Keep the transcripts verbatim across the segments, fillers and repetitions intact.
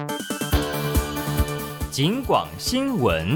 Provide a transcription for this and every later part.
警广新闻。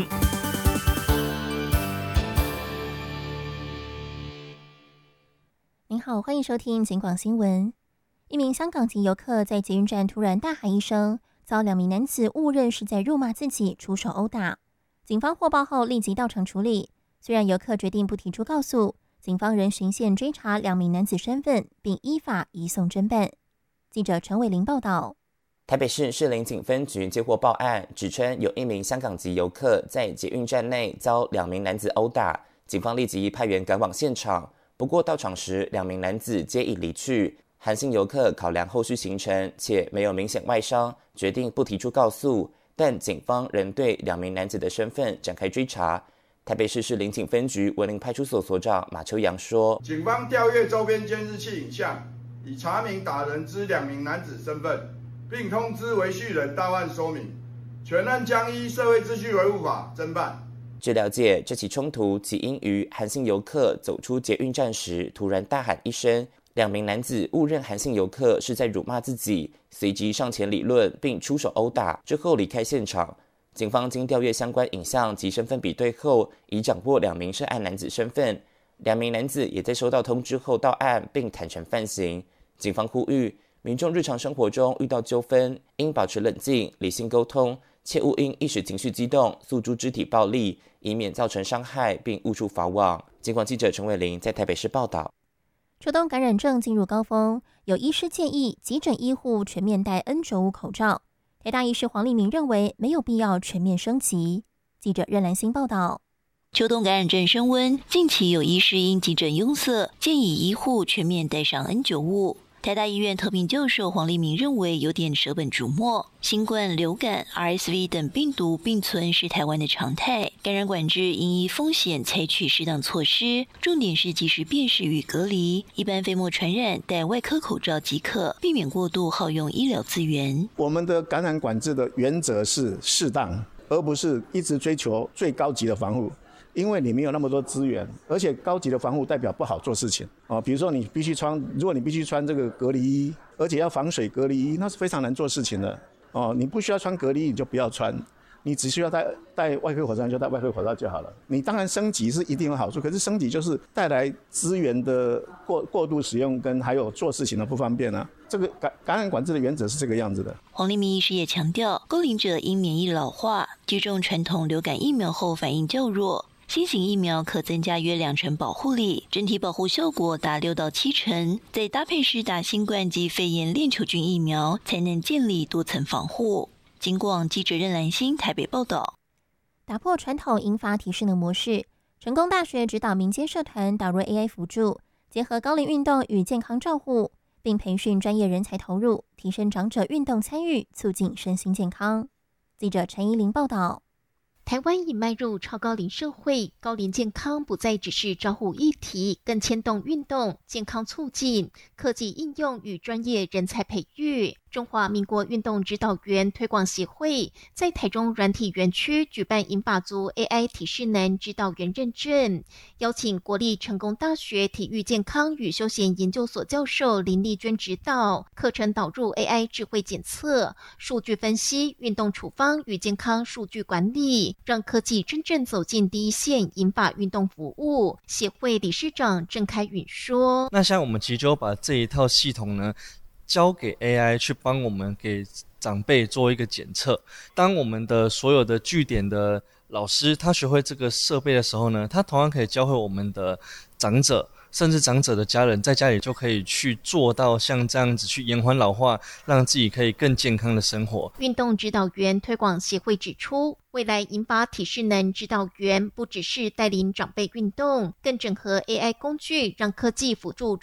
您好，欢迎收听警广新闻。一名香港籍游客在捷运站突然大喊一声，遭两名男子误认是在辱骂自己，出手殴打。警方获报后立即到场处理。虽然游客决定不提出告诉，警方仍循线追查两名男子身份，并依法移送侦办。记者陈伟玲报道。 台北市士林警分局接获报案，指称有一名香港籍游客在捷运站内遭两名男子殴打，警方立即派员赶往现场。不过到场时，两名男子皆已离去。韩姓游客考量后续行程，且没有明显外伤，决定不提出告诉，但警方仍对两名男子的身份展开追查。台北市士林警分局文林派出所所长马秋阳说： 警方调阅周边监视器影像，已查明打人之两名男子身份，并通知维序人到案说明，全案将依社会秩序维护法侦办。 据了解，这起冲突起因于韩姓游客走出捷运站时突然大喊一声，两名男子误认韩姓游客是在辱骂自己，随即上前理论并出手殴打，之后离开现场。警方经调阅相关影像及身份比对后，已掌握两名涉案男子身份。两名男子也在收到通知后到案，并坦诚犯行。警方呼吁民众日常生活中遇到纠纷，应保持冷静、理性沟通，切勿因一时情绪激动诉诸肢体暴力，以免造成伤害并误触法网。警广记者陈伟玲在台北市报道。 秋冬感染症进入高峰，有医师建议急诊医护全面戴 N 九十五 口罩。台大医师黄立明认为没有必要全面升级。记者任兰心报道。 秋冬感染症升温，近期有医师因急诊拥塞，建议医护全面戴上 N 九十五。台大医院特聘教授黄立明认为有点舍本逐末，新冠、流感、R S V 等病毒并存是台湾的常态，感染管制应依风险采取适当措施，重点是及时辨识与隔离，一般飞沫传染戴外科口罩即可，避免过度耗用医疗资源。 我们的感染管制的原则是适当，而不是一直追求最高级的防护。因为你没有那么多资源，而且高级的防护代表不好做事情哦。比如说你必须穿，如果你必须穿这个隔离衣，而且要防水隔离衣，那是非常难做事情的哦。你不需要穿隔离衣，你就不要穿，你只需要戴戴外科口罩就戴外科口罩就好了。你当然升级是一定有好处，可是升级就是带来资源的过过度使用跟还有做事情的不方便啊。这个感感染管制的原则是这个样子的。 黄立明医师也强调，高龄者因免疫老化，接种传统流感疫苗后反应较弱。新型疫苗可增加约两成保护力，整体保护效果达六到七成。再搭配施打新冠及肺炎链球菌疫苗，才能建立多层防护。警广记者任兰心台北报道。 打破传统银发体适能模式，成功大学指导民间社团导入 A I 辅助，结合高龄运动与健康照护，并培训专业人才投入，提升长者运动参与，促进身心健康。记者陈怡玲报道。 台湾已迈入超高龄社会，高龄健康不再只是照护议题，更牵动运动、健康促进、科技应用与专业人才培育。中华民国运动指导员推广协会在台中软体园区举办银发族 A I 体适能指导员认证，邀请国立成功大学体育健康与休闲研究所教授林丽娟指导，课程导入 A I 智慧检测、数据分析、运动处方与健康数据管理，让科技真正走进第一线银发运动服务。协会理事长郑开允说： 那像我们其实就把这一套系统呢交给 A I 去帮我们给长辈做一个检测。当我们的所有的据点的老师他学会这个设备的时候呢，他同样可以教会我们的长者，甚至长者的家人，在家里就可以去做到像这样子去延缓老化，让自己可以更健康的生活。 运动指导员推广协会指出，未来银发体适能指导员不只是带领长辈运动，更整合 A I 工具，让科技辅助